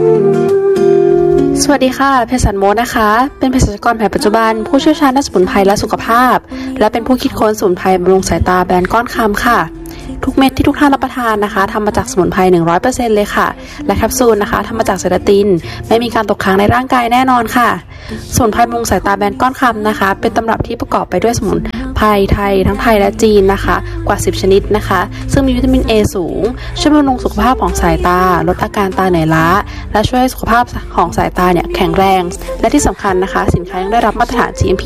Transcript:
สวัสดีค่ะเภสัชโมดนะคะเป็นเภสัชกรแผนปัจจุบันผู้เชี่ยวชาญด้านสมุนไพรและสุขภาพและเป็นผู้คิดค้นสมุนไพรบำรุงสายตาแบรนด์ก้อนคำค่ะทุกเม็ดที่ทุกท่านรับประทานนะคะทำมาจากสมุนไพร 100% เลยค่ะและแคปซูลนะคะทำมาจากเซราตินไม่มีการตกค้างในร่างกายแน่นอนค่ะสมุนไพรบำรุงสายตาแบรนด์ก้อนคำนะคะเป็นตำรับที่ประกอบไปด้วยสมุนไพรไทยทั้งไทยและจีนนะคะกว่า10ชนิดนะคะซึ่งมีวิตามิน A สูงช่วยบำรุงสุขภาพของสายตาลดอาการตาเหนื่อยล้าและช่วยให้สุขภาพของสายตาเนี่ยแข็งแรงและที่สำคัญนะคะสินค้ายังได้รับมาตรฐาน GMP